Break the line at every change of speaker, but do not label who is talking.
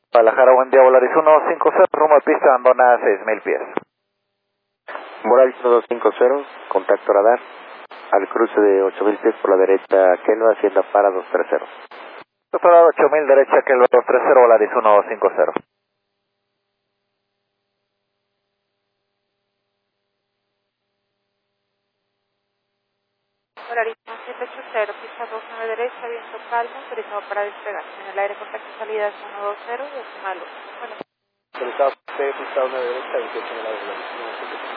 Guadalajara, buen día, Volaris 150, rumbo a pista, abandona 6000 pies.
Volaris 1250, contacto radar, al cruce de 8000 pies por la derecha, Kelva, hacienda para 230.
Para 8000 derecha, que el 230, Volaris 150.
Volaris 1780, pista 29 derecha, viento calmo, autorizado para despegar. En el aire contacto salida 120 y decimal 1. Bueno.
Autorizado, pista 1 derecha, 28 en el aire.